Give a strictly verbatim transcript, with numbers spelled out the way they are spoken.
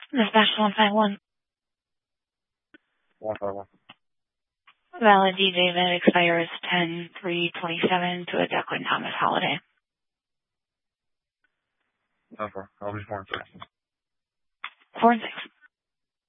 This National one five one. one five one. Valid D J that expires ten three twenty-seven to a Declan Thomas holiday. Okay. I'll be four and six. Four and six.